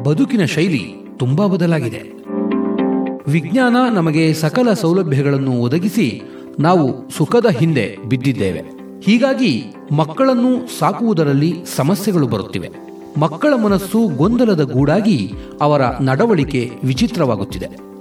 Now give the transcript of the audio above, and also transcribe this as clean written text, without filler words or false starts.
ಬದುಕಿನ ಶೈಲಿ ತುಂಬಾ ಬದಲಾಗಿದೆ. ವಿಜ್ಞಾನ ನಮಗೆ ಸಕಲ ಸೌಲಭ್ಯಗಳನ್ನು ಒದಗಿಸಿ ನಾವು ಸುಖದ ಹಿಂದೆ ಬಿದ್ದಿದ್ದೇವೆ. ಹೀಗಾಗಿ ಮಕ್ಕಳನ್ನು ಸಾಕುವುದರಲ್ಲಿ ಸಮಸ್ಯೆಗಳು ಬರುತ್ತಿವೆ. ಮಕ್ಕಳ ಮನಸ್ಸು ಗೊಂದಲದ ಗೂಡಾಗಿ ಅವರ ನಡವಳಿಕೆ ವಿಚಿತ್ರವಾಗುತ್ತಿದೆ.